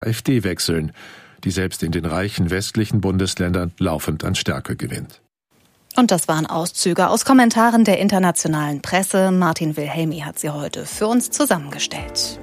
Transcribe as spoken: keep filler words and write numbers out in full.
AfD wechseln, die selbst in den reichen westlichen Bundesländern laufend an Stärke gewinnt. Und das waren Auszüge aus Kommentaren der internationalen Presse. Martin Wilhelmi hat sie heute für uns zusammengestellt.